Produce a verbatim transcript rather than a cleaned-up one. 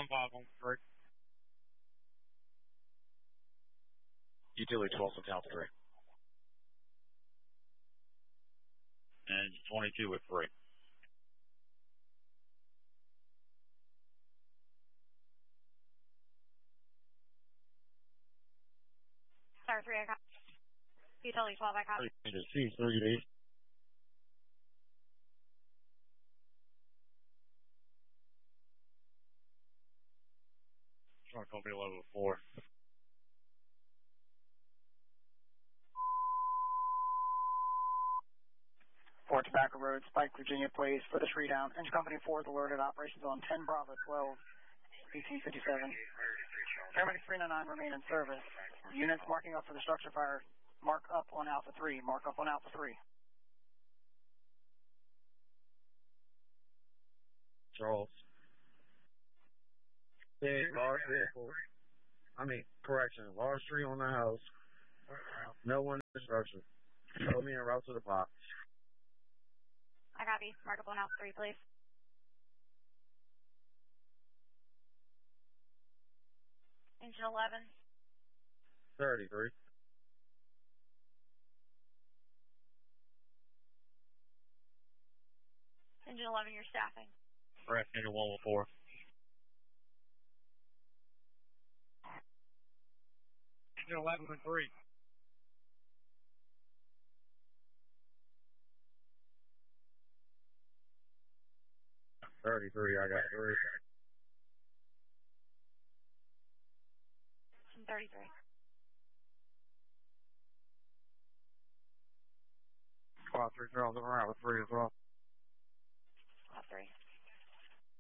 one five on three. Utility twelve on top three. And twenty-two with three. Star three, I got. Utility twelve, I got. C three D. Trying to call me level four. Fort Tobacco Road, Spike, Virginia, please, for the three down. Engine Company four is alerted. Operations on ten Bravo twelve, eighteen fifty-seven. Paramedics three ninety-nine remain in service. Units marking up for the structure fire. Mark up on Alpha three. Mark up on Alpha three. Charles. Yeah, large vehicle. I mean, correction, large tree on the house. No one in the structure. Show me a route to the box. I copy. Mark up on Alpha three, please. Engine eleven. thirty-three. Engine eleven, you're staffing. Correct, engine one one four. Engine eleven and three. thirty-three, I got three. thirty-three. Five three zero, I'm around with three as well. Five three.